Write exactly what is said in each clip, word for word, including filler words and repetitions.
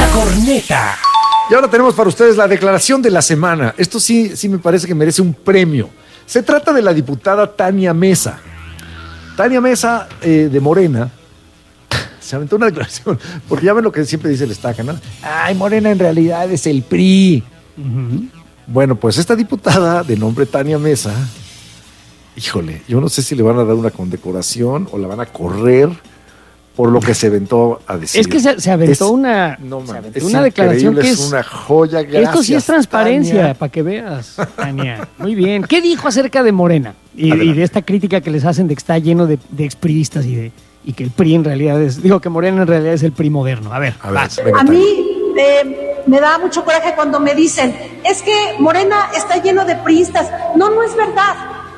corneta. Y ahora tenemos para ustedes la declaración de la semana. Esto sí, sí me parece que merece un premio. Se trata de la diputada Tania Mesa. Tania Mesa, eh, de Morena, se aventó una declaración, porque ya ven lo que siempre dice el Estaca, ¿no? Ay, Morena en realidad es el P R I. Uh-huh. Bueno, pues esta diputada de nombre Tania Mesa, híjole, yo no sé si le van a dar una condecoración o la van a correr por lo que se aventó a decir. Es que se, se aventó es, una, no, man, se aventó es una declaración que es, es una joya. Gracias, esto sí es transparencia, para que veas, Tania. Muy bien. ¿Qué dijo acerca de Morena? Y, y de esta crítica que les hacen de que está lleno de, de expriistas y de y que el P R I en realidad es, digo que Morena en realidad es el P R I moderno. A ver, a, ver, venga, a mí eh, me da mucho coraje cuando me dicen, es que Morena está lleno de priistas. No, no es verdad.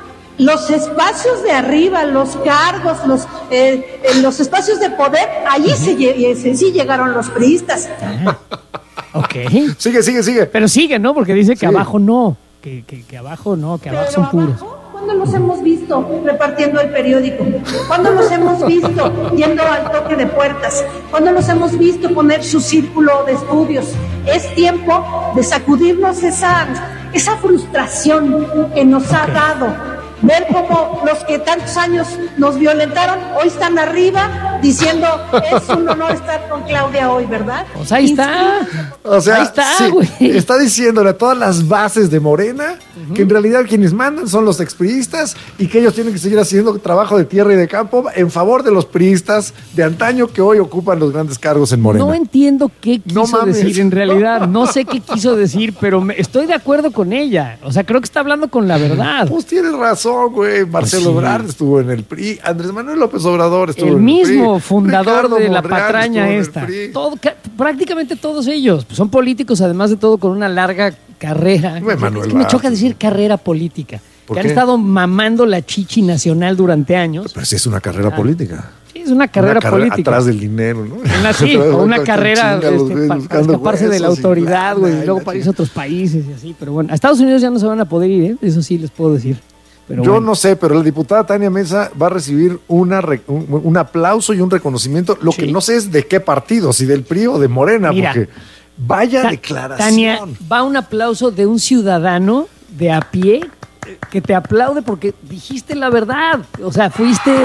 Los espacios de arriba, los cargos, los eh, los espacios de poder, allí uh-huh. se, se, sí llegaron los priistas. Ah, ok. Sigue, sigue, sigue. Pero sigue, ¿no? Porque dice que sí. abajo no, que, que, que abajo no, que abajo Pero son puros. Abajo, ¿cuándo los hemos visto repartiendo el periódico? ¿Cuándo los hemos visto yendo al toque de puertas? ¿Cuándo los hemos visto poner su círculo de estudios? Es tiempo de sacudirnos esa, esa frustración que nos okay. ha dado. Ver cómo los que tantos años nos violentaron, hoy están arriba diciendo es un honor estar con Claudia hoy, ¿verdad? Pues ahí está. O sea, ahí está, sí, güey. Está diciéndole a todas las bases de Morena uh-huh. que en realidad quienes mandan son los expriistas y que ellos tienen que seguir haciendo trabajo de tierra y de campo en favor de los priistas de antaño que hoy ocupan los grandes cargos en Morena. No entiendo qué quiso no decir en realidad. No sé qué quiso decir, pero me, estoy de acuerdo con ella. O sea, creo que está hablando con la verdad. Pues tienes razón. Güey. Marcelo pues sí. Ebrard estuvo en el P R I, Andrés Manuel López Obrador estuvo el en el P R I, el mismo fundador Ricardo de la Monreal patraña esta. Todo, ca- prácticamente todos ellos pues son políticos, además de todo, con una larga carrera. No, Manuel es que me choca decir carrera política. Que qué? han estado mamando la chichi nacional durante años. Pero sí es una carrera ah. política. Sí, es una carrera, una carrera política. Atrás del dinero, ¿no? Una, sí, o una carrera este, para, para escaparse de la autoridad, güey, y, y luego para irse a otros países y así. Pero bueno, a Estados Unidos ya no se van a poder ir, ¿eh? Eso sí les puedo decir. Pero Yo bueno. no sé, pero la diputada Tania Mesa va a recibir una un, un aplauso y un reconocimiento. Lo sí. que no sé es de qué partido, si del P R I o de Morena, Mira, porque vaya ta- declaración. Tania, va un aplauso de un ciudadano de a pie que te aplaude porque dijiste la verdad. O sea, fuiste...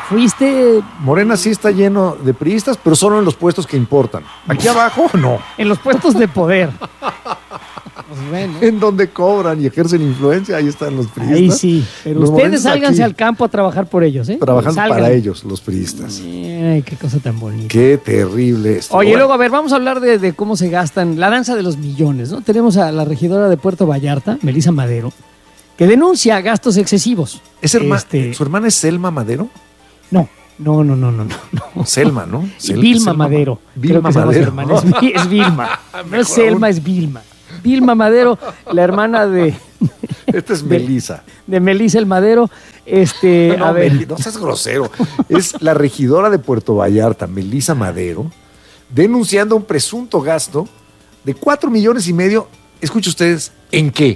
fuiste Morena sí está lleno de priistas, pero solo en los puestos que importan. Aquí abajo, no. En los puestos de poder. Pues bueno. En donde cobran y ejercen influencia, ahí están los priistas. Ahí sí, pero los ustedes sálganse al campo a trabajar por ellos, ¿eh? Trabajan para ellos, los priistas. Ay, qué cosa tan bonita. Qué terrible esto. Oye, bueno. luego, a ver, vamos a hablar de, de cómo se gastan, la danza de los millones, ¿no? Tenemos a la regidora de Puerto Vallarta, Melisa Madero, que denuncia gastos excesivos. ¿Es herma- este... ¿Su hermana es Selma Madero? No. No, no, no, no, no. Selma, ¿no? Sel- Vilma Madero. Vilma Madero. Es, es Vilma. No es Selma, es Vilma. Vilma Madero, la hermana de... Esta es Melisa. De, de Melisa el Madero. Este, no, a ver. Mel- no seas grosero. Es la regidora de Puerto Vallarta, Melisa Madero, denunciando un presunto gasto de cuatro millones y medio. Escuchen ustedes, ¿en qué?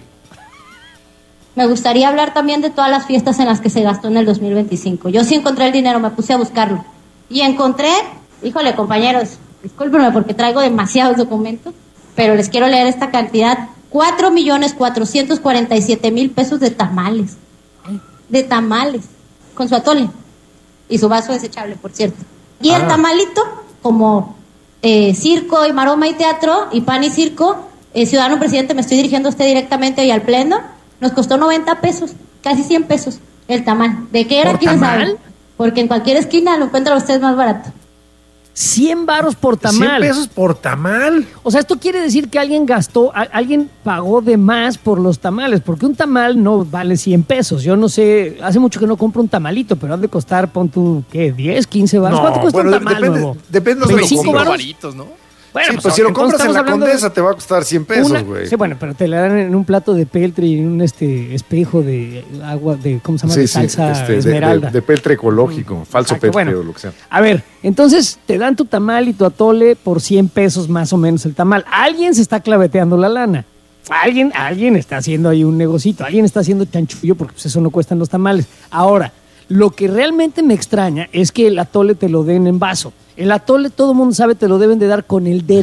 Me gustaría hablar también de todas las fiestas en las que se gastó en el dos mil veinticinco. Yo sí encontré el dinero, me puse a buscarlo. Y encontré, híjole compañeros, discúlpenme porque traigo demasiados documentos, pero les quiero leer esta cantidad. cuatro millones cuatrocientos cuarenta y siete mil pesos de tamales. De tamales. Con su atole. Y su vaso desechable, por cierto. Y el ah. tamalito, como eh, circo y maroma y teatro, y pan y circo, eh, ciudadano presidente, me estoy dirigiendo a usted directamente y al pleno, nos costó noventa pesos, casi cien pesos el tamal. ¿De qué era? ¿Quién sabe? Porque en cualquier esquina lo encuentran ustedes más barato. cien varos por tamal. cien pesos por tamal. O sea, esto quiere decir que alguien gastó, a, alguien pagó de más por los tamales, porque un tamal no vale cien pesos. Yo no sé, hace mucho que no compro un tamalito, pero han de costar, pon tú, ¿qué? diez, quince baros. No, ¿cuánto cuesta bueno, un tamal depende, nuevo? Depende de lo que compras. Varitos, ¿no? Bueno, sí, pues, pues si lo compras en la Condesa de... te va a costar cien pesos, güey. Sí, bueno, pero te la dan en un plato de peltre y en un este espejo de agua, de ¿cómo se llama? Sí, de sí, salsa este, esmeralda. De, de, de peltre ecológico, mm, falso peltre bueno, o lo que sea. A ver, entonces te dan tu tamal y tu atole por cien pesos más o menos el tamal. Alguien se está claveteando la lana. Alguien, alguien está haciendo ahí un negocito. Alguien está haciendo chanchullo porque pues, eso no cuestan los tamales. Ahora, lo que realmente me extraña es que el atole te lo den en vaso. El atole, todo el mundo sabe, te lo deben de dar con el dedo.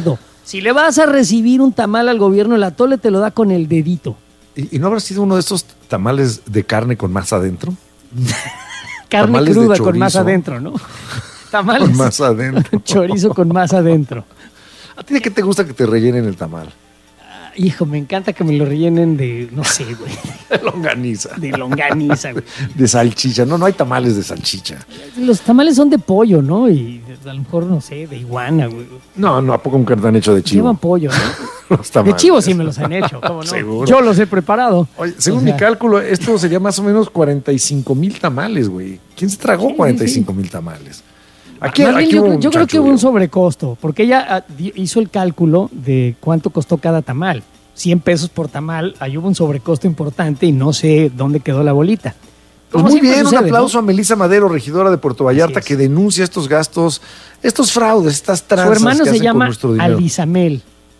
Si le vas a recibir un tamal al gobierno, el atole te lo da con el dedito. ¿Y, y no habrá sido uno de estos tamales de carne con masa adentro? Carne Tamales de cruda con chorizo. más adentro, ¿no? Tamales. Con masa adentro. Chorizo con más adentro. ¿A ti de qué te gusta que te rellenen el tamal? Ah, hijo, me encanta que me lo rellenen de, no sé, güey. De longaniza. De longaniza, güey. De salchicha. No, no hay tamales de salchicha. Los tamales son de pollo, ¿no? Y a lo mejor, no sé, de iguana, güey. No, no, ¿a poco nunca te han hecho de chivo? Llevan pollo, ¿no? Los tamales. De chivo sí me los han hecho, ¿cómo no? Seguro. Yo los he preparado. Oye, según O sea, mi cálculo, esto sería más o menos cuarenta y cinco mil tamales, güey. ¿Quién se tragó Sí, cuarenta y cinco sí. mil tamales? Aquí, Más bien, aquí yo, hubo creo- un yo creo que hubo chanchullo. un sobrecosto, porque ella ah, di- hizo el cálculo de cuánto costó cada tamal. cien pesos por tamal, ahí hubo un sobrecosto importante y no sé dónde quedó la bolita. Pues Como muy siempre bien, sucede, un aplauso ¿no? a Melissa Madero, regidora de Puerto Vallarta, Así es. que denuncia estos gastos, estos fraudes, estas Su tranzas hermano que se hacen con llama nuestro dinero. Alisamel.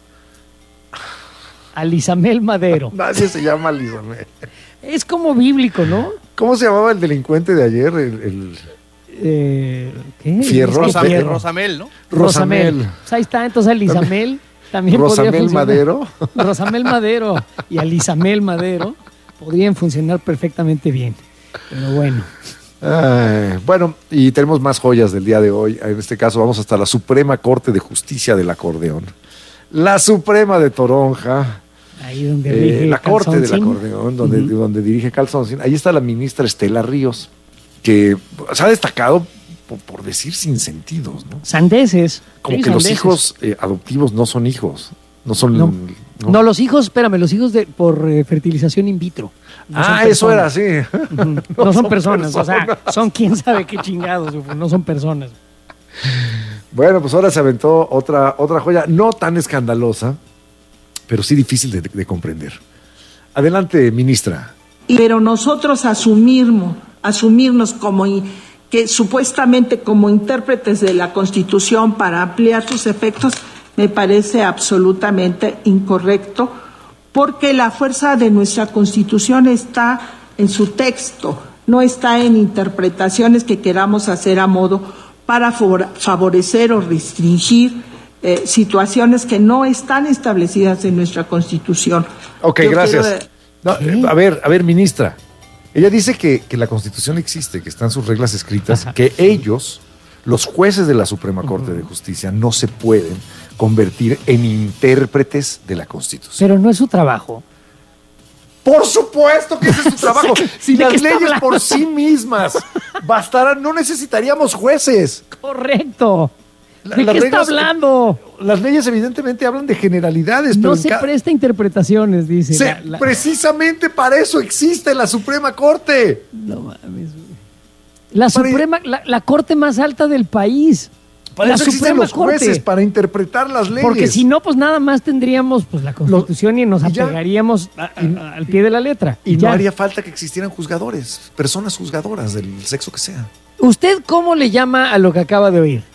Alisamel Madero. Nadie se llama Lizamel. Es como bíblico, ¿no? ¿Cómo se llamaba el delincuente de ayer? El, el Eh, ¿qué? Fierro. Es que Rosamel, Fierro. Rosamel, ¿no? Rosamel. Rosamel. Pues ahí está, entonces Alisamel también podría Rosamel funcionar. Madero. Rosamel Madero y Alisamel Madero podrían funcionar perfectamente bien. Pero bueno. Ay, bueno, y tenemos más joyas del día de hoy. En este caso vamos hasta la Suprema Corte de Justicia del Acordeón. La Suprema de Toronja. Ahí donde Eh, rige la Corte del Calzoncín. Acordeón, donde, Ujú. donde dirige Calzoncín. Ahí está la ministra Estela Ríos, que se ha destacado por, por decir sin sentidos, ¿no? Sandeces. Como Sí, que los sandeces. hijos eh, adoptivos no son hijos. No son. No. ¿no? No, los hijos, espérame, los hijos de por eh, fertilización in vitro. No son Ah, eso era personas. así. Ujú. No, No son son personas, o sea, personas. son quién sabe qué chingados, güey, no son personas. Bueno, pues ahora se aventó otra, otra joya, no tan escandalosa, pero sí difícil de, de comprender. Adelante, ministra. Pero nosotros asumirnos, asumirnos como in- que supuestamente como intérpretes de la Constitución para ampliar sus efectos me parece absolutamente incorrecto, porque la fuerza de nuestra Constitución está en su texto, no está en interpretaciones que queramos hacer a modo para favor- favorecer o restringir eh, situaciones que no están establecidas en nuestra Constitución. Ok, Yo gracias. quiero, eh, No, eh, a ver, a ver, ministra. Ella dice que, que la Constitución existe, que están sus reglas escritas, que ellos, los jueces de la Suprema Corte de Justicia, no se pueden convertir en intérpretes de la Constitución. Pero no es su trabajo. Por supuesto que ese es su trabajo. Si ¿de las qué está leyes hablando? por sí mismas bastaran, no necesitaríamos jueces. Correcto. La- ¿De las qué está reglas- hablando? Las leyes evidentemente hablan de generalidades, pero No en se ca- presta interpretaciones, dice. se- la- la- precisamente para eso existe la Suprema Corte. No mames, güey. La Para- Suprema, la, la corte más alta del país. Para la eso existen Suprema los Corte. jueces, para interpretar las leyes. Porque si no, pues nada más tendríamos pues la Constitución y nos y ya. apegaríamos a- a- al pie de la letra. Y no ya. haría falta que existieran juzgadores, personas juzgadoras del sexo que sea. ¿Usted cómo le llama a lo que acaba de oír?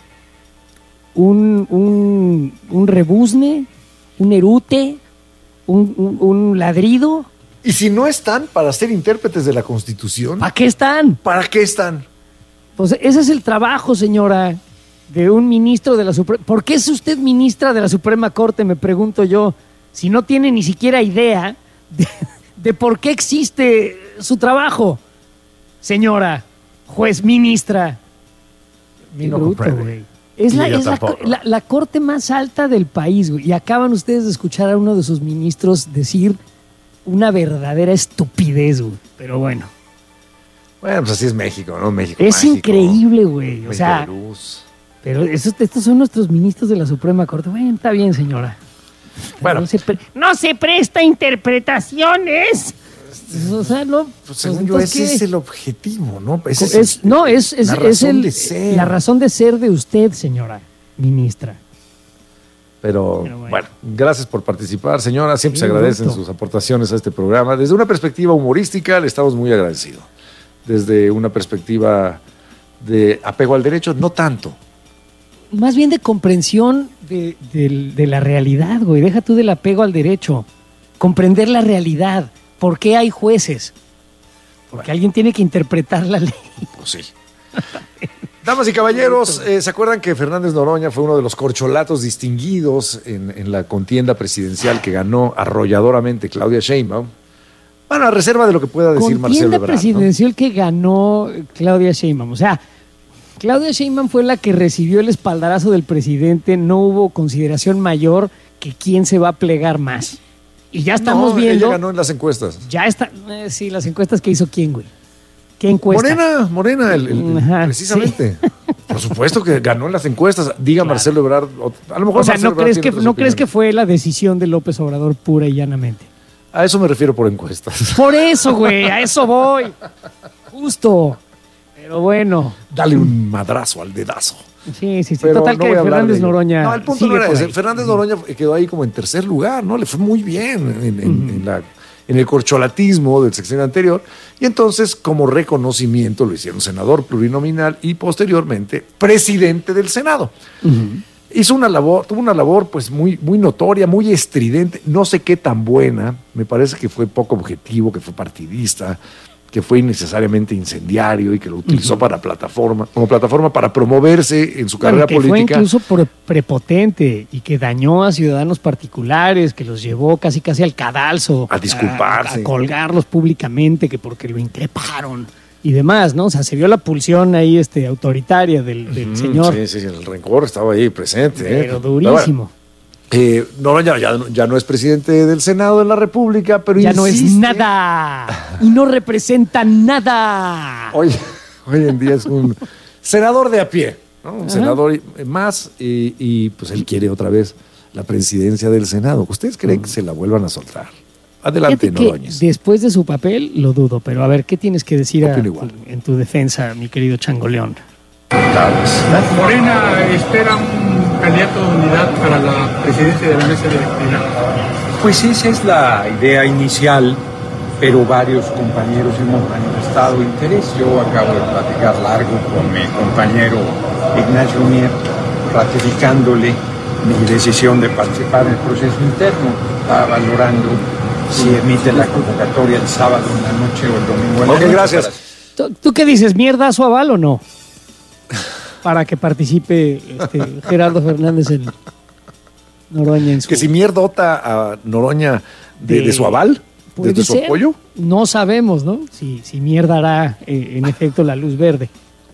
¿Un, un, un rebuzne? ¿Un erute? ¿Un, un- un ladrido? Y si no están para ser intérpretes de la Constitución, ¿Para qué están? ¿para qué están? Pues ese es el trabajo, señora, de un ministro de la Suprema. ¿Por qué es usted ministra de la Suprema Corte, me pregunto yo, si no tiene ni siquiera idea de, de por qué existe su trabajo? Señora, juez ministra. Ni Qué no bruto, comprende. güey. Es, Y la, ella es la, tampoco. la- la corte más alta del país, güey. Y acaban ustedes de escuchar a uno de sus ministros decir una verdadera estupidez, güey. Pero bueno, Bueno, pues así es México, ¿no? México es mágico, increíble, güey. O México sea, de luz. pero esos- estos son nuestros ministros de la Suprema Corte. Bueno, está bien, señora. Bueno, No se, pre- no se presta interpretaciones. O sea, no. pues pues, según yo, entonces, ese ¿qué? es el objetivo, ¿no? Ese es, Es- no, es, es, la es razón el- de ser. la razón de ser de usted, señora ministra. Pero, Pero bueno. bueno. gracias por participar, señora. Siempre Qué se agradecen bruto. sus aportaciones a este programa. Desde una perspectiva humorística, le estamos muy agradecidos. Desde una perspectiva de apego al derecho, no tanto. Más bien de comprensión de, del- de la realidad, güey. Deja tú del apego al derecho. Comprender la realidad. ¿Por qué hay jueces? Porque alguien tiene que interpretar la ley. Pues sí. Damas y caballeros, eh, ¿se acuerdan que Fernández Noroña fue uno de los corcholatos distinguidos en, en la contienda presidencial que ganó arrolladoramente Claudia Sheinbaum? Bueno, a reserva de lo que pueda decir Marcelo Contienda Ebrard, presidencial, ¿no?, que ganó Claudia Sheinbaum. O sea, Claudia Sheinbaum fue la que recibió el espaldarazo del presidente. No hubo consideración mayor que quién se va a plegar más. Y ya estamos no, viendo. Ella ganó en las encuestas. Ya está. Eh, sí, las encuestas que hizo quién, güey. ¿Qué encuesta? Morena, Morena, el, el, Ajá, precisamente. Sí. Por supuesto que ganó en las encuestas. Diga Claro. Marcelo Ebrard. A lo mejor O sea, Marcelo ¿no crees, Ebrard que, tiene ¿no otras crees que opiniones. fue la decisión de López Obrador pura y llanamente? A eso me refiero por encuestas. Por eso, güey, a eso voy. Justo. Pero bueno. Dale un madrazo al dedazo. Sí, sí, sí. Pero Total no que voy a hablar Fernández de ello. Noroña. No, el punto sigue no era por ese. ahí. Fernández Noroña quedó ahí como en tercer lugar, ¿no? Le fue muy bien en, en, en la, en el corcholatismo del sexenio anterior. Y entonces, como reconocimiento, lo hicieron senador plurinominal y posteriormente presidente del Senado. Uh-huh. Hizo una labor, tuvo una labor pues muy, muy notoria, muy estridente, no sé qué tan buena. Me parece que fue poco objetivo, que fue partidista, que fue innecesariamente incendiario y que lo utilizó Uh-huh. para plataforma, como plataforma para promoverse en su Bueno, carrera que política. fue incluso por prepotente y que dañó a ciudadanos particulares, que los llevó casi casi al cadalso. A disculparse. A, a colgarlos públicamente, que porque lo increparon y demás, ¿no? O sea, se vio la pulsión ahí este, autoritaria del, del Mm, señor. Sí, sí, el rencor estaba ahí presente. Pero ¿eh? durísimo. Eh, Noroña ya, ya no es presidente del Senado de la República, pero Ya no es insiste. nada y no representa nada. Hoy, hoy en día es un senador de a pie, ¿no? Un Ajá. senador más y, y, pues él quiere otra vez la presidencia del Senado. ¿Ustedes creen que se la vuelvan a soltar? Adelante, Fíjate que Noroña. después de su papel lo dudo, pero a ver, ¿qué tienes que decir a- Opino igual. en tu defensa, mi querido Changoleón? Morena espera un candidato de unidad para la presidencia de la mesa directiva. Pues esa es la idea inicial, pero varios compañeros hemos manifestado interés. Yo acabo de platicar largo con mi compañero Ignacio Mier, ratificándole mi decisión de participar en el proceso interno. Está valorando si emite la convocatoria el sábado en la noche o el domingo en la Ok, noche. gracias. ¿Tú, tú qué dices? ¿Mierda su aval o no? Para que participe este, Gerardo Fernández en Noroña en su... Que si mierdota a Noroña de, De- de su aval, ¿Puede de su ser? apoyo. No sabemos, ¿no? Si, si mierda hará eh, en efecto la luz verde.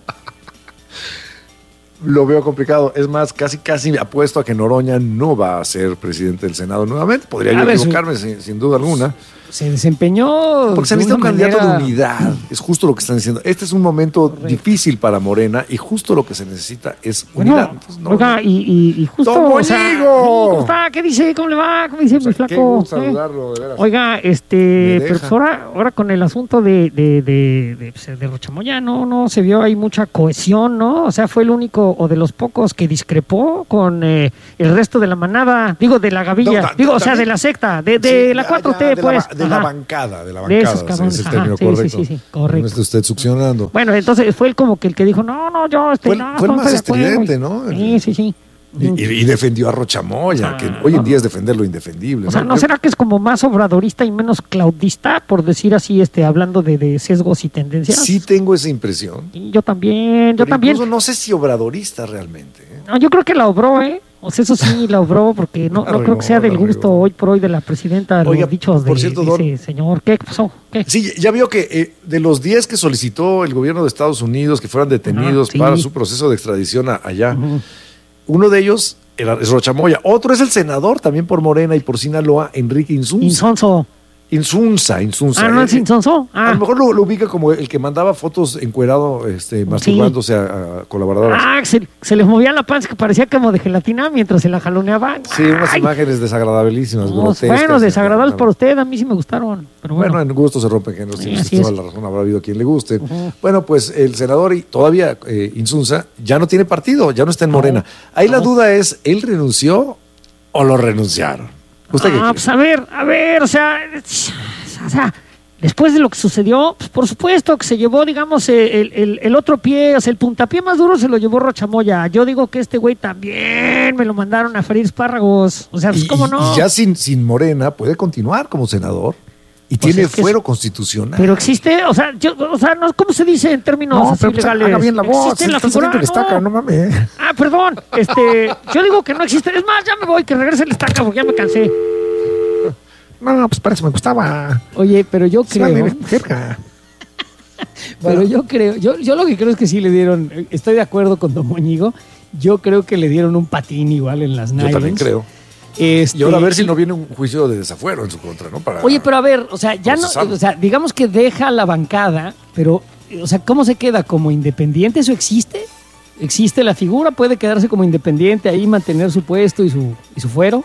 Lo veo complicado. Es más, casi casi apuesto a que Noroña no va a ser presidente del Senado nuevamente. Podría yo A ver, su- equivocarme sin, sin duda alguna. Se desempeñó... Porque se de necesita un una candidato manera- de unidad. Es justo lo que están diciendo. Este es un momento difícil para Morena y justo lo que se necesita es Bueno, unidad. Entonces, no- oiga, y, y, y justo... ¡Don o sea, Bolligo! ¿cómo está? ¿Qué dice? ¿Cómo le va? ¿Cómo dice O sea, mi flaco? qué gusto ¿Eh? saludarlo, de veras. Oiga, Me este, deja. pero pues ahora, ahora con el asunto de, de, de, de, pues, de Rochamoya, no, no se vio ahí mucha cohesión, ¿no? O sea, fue el único o de los pocos que discrepó con eh, el resto de la manada, digo, de la gavilla, No, ta- digo, o sea, también- de la secta, de, de Sí, la ya, cuatro T, ya, de la pues. ba- de la Ajá. bancada, de la De esos bancada. cabrones, ese es el ajá, término sí, sí, correcto. sí, sí, correcto. No esté usted succionando. Bueno, entonces fue el como que el que dijo, no, no, yo, este, Fue- no, fue el no más estoy de acuerdo. estridente, ¿no? Sí, sí, sí. Y, y- y defendió a Rochamoya, que Ah, hoy en no. día es defender lo indefendible. O sea, ¿no? ¿no Yo- será que es como más obradorista y menos claudista, por decir así, este, hablando de, de sesgos y tendencias? Sí tengo esa impresión. Y yo también, yo Pero también. incluso no sé si obradorista realmente. ¿eh? No, yo creo que la obró, ¿eh? O sea, eso sí, la obró, porque no, La no creo que sea regó, del la gusto regó. hoy por hoy de la presidenta Oiga, los dichos de, por cierto, de Don- ese señor. ¿Qué pasó? ¿Qué? Sí, ya vio que eh, de los diez que solicitó el gobierno de Estados Unidos que fueran detenidos Ajá, sí. para su proceso de extradición a- allá, Ujú. uno de ellos era, es Rochamoya. Otro es el senador, también por Morena y por Sinaloa, Enrique Insunza. Insonso. Insunza, Insunza. Ah, no Eh, es Insonso. A Ah, lo mejor lo, lo ubica como el que mandaba fotos encuerado, este, masturbándose a, a colaboradoras. ah se, se les movía la panza que parecía como de gelatina mientras se la jaloneaba. Sí, unas Ay, imágenes desagradabilísimas, no, grotescas. bueno, desagradables No, por usted, a mí sí me gustaron. Pero bueno, Bueno, en gusto se rompen géneros, Sí, tienes así toda es. la razón, habrá habido quien le guste. Bueno, pues el senador y todavía eh, Insunza ya no tiene partido, ya no está en Morena. Ahí la no. duda es, ¿él renunció o lo renunciaron? ¿Usted qué ah, cree? pues a ver, a ver, o sea, o sea, después de lo que sucedió, pues por supuesto que se llevó, digamos, el, el, el otro pie, o sea, el puntapié más duro se lo llevó Rochamoya. Yo digo que este güey también me lo mandaron a freír espárragos. O sea, pues Y- cómo y- no. y ya sin, sin Morena puede continuar como senador. Y tiene sea, es que fuero es- constitucional. Pero existe, o sea, yo, o sea, no, ¿cómo se dice en términos no, así pero pues, legales? haga bien la voz. ¿Existe en la Estás figura? saliendo el estaca, No. no mames. Ah, perdón. Este, yo digo que no existe. Es más, ya me voy, que regrese el estaca porque ya me cansé. No, pues parece me gustaba. Oye, pero yo Sí, vale, creo, jerga. pero yo creo, yo, yo lo que creo es que sí le dieron, estoy de acuerdo con Don Moñigo, yo creo que le dieron un patín igual en las Yo nylons. también creo. Este, Y ahora a ver si no viene un juicio de desafuero en su contra, ¿no? Para... Oye, pero a ver, o sea, ya no, procesarlo. o sea, digamos que deja la bancada, pero, o sea, ¿cómo se queda? ¿Como independiente? ¿Eso existe? ¿Existe la figura? ¿Puede quedarse como independiente ahí, mantener su puesto y su, y su fuero?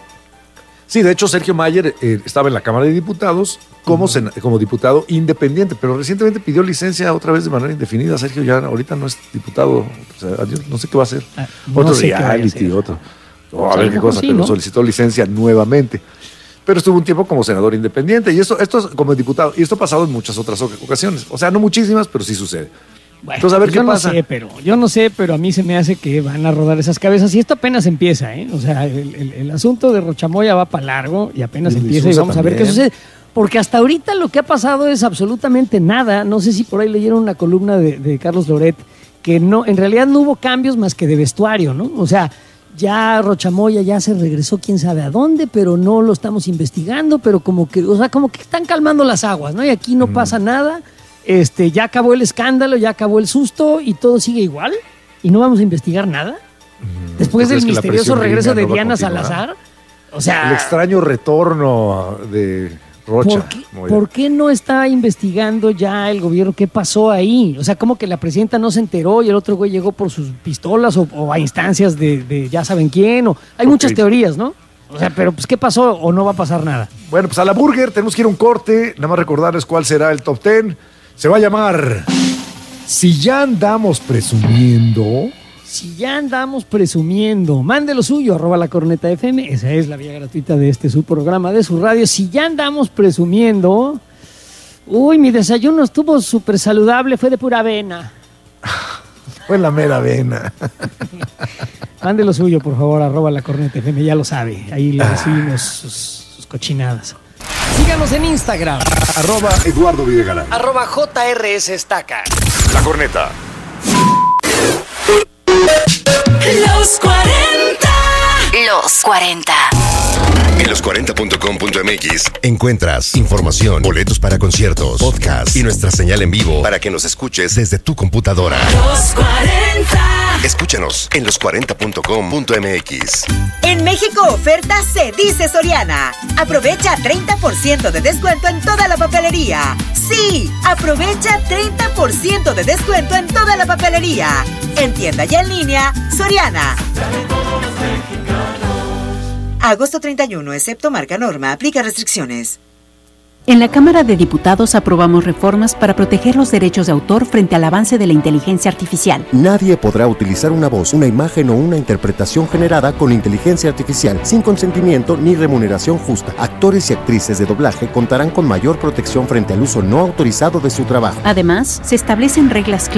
Sí, de hecho, Sergio Mayer eh, estaba en la Cámara de Diputados como, sena- como diputado independiente, pero recientemente pidió licencia otra vez de manera indefinida. Sergio ya ahorita no es diputado, o sea, adiós, no sé qué va a hacer. Ah, no otro sé qué vaya a reality, hacer. otro. Oh, Pues a a ver lo qué mejor cosa, sí, pero ¿no? solicitó licencia nuevamente. Pero estuvo un tiempo como senador independiente y esto, esto es como diputado. Y esto ha pasado en muchas otras oc- ocasiones. O sea, no muchísimas, pero sí sucede. Bueno, Entonces, a ver pues qué yo pasa. No sé, pero, yo no sé, pero a mí se me hace que van a rodar esas cabezas y esto apenas empieza, ¿eh? O sea, el, el- el asunto de Rochamoya va para largo y apenas Y de empieza y Sousa vamos a ver qué también. sucede. Porque hasta ahorita lo que ha pasado es absolutamente nada. No sé si por ahí leyeron una columna de, de Carlos Loret que no, en realidad no hubo cambios más que de vestuario, ¿no? O sea, ya Rochamoya ya se regresó quién sabe a dónde, pero no lo estamos investigando, pero como que, o sea, como que están calmando las aguas, ¿no? Y aquí no pasa nada. Este, ya acabó el escándalo, ya acabó el susto y todo sigue igual y no vamos a investigar nada. Después ¿tú del crees que la misterioso presión regreso de gringa no va a Diana continuar? Salazar. O sea, El extraño retorno de Rocha. ¿por qué, Moya. por qué no está investigando ya el gobierno qué pasó ahí? O sea, como que la presidenta no se enteró y el otro güey llegó por sus pistolas o, o a instancias de, de ya saben quién. O, hay Ok. muchas teorías, ¿no? O sea, pero pues ¿qué pasó o no va a pasar nada? Bueno, pues a la burger tenemos que ir a un corte. Nada más recordarles cuál será el top ten. Se va a llamar Si ya andamos presumiendo. Si ya andamos presumiendo, mande lo suyo, arroba la corneta F M, esa es la vía gratuita de este su programa de su radio. Si ya andamos presumiendo, uy, mi desayuno estuvo súper saludable, fue de pura avena. Fue la mera vena. Mande lo suyo, por favor, arroba la corneta F M, ya lo sabe, ahí le recibimos sus, sus cochinadas. Síganos en Instagram, Arroba Eduardo Videgaray. arroba J R S Estaca. La Corneta. Los cuarenta. Los cuarenta. En los cuarenta punto com punto m x encuentras información, boletos para conciertos, podcast y nuestra señal en vivo para que nos escuches desde tu computadora. Los cuarenta. Escúchanos en los cuarenta punto com punto m x. En México oferta se dice Soriana. Aprovecha treinta por ciento de descuento en toda la papelería. Sí, aprovecha treinta por ciento de descuento en toda la papelería. En tienda y en línea, Soriana. Agosto treinta y uno, excepto marca norma, aplica restricciones. En la Cámara de Diputados aprobamos reformas para proteger los derechos de autor frente al avance de la inteligencia artificial. Nadie podrá utilizar una voz, una imagen o una interpretación generada con inteligencia artificial sin consentimiento ni remuneración justa. Actores y actrices de doblaje contarán con mayor protección frente al uso no autorizado de su trabajo. Además, se establecen reglas claras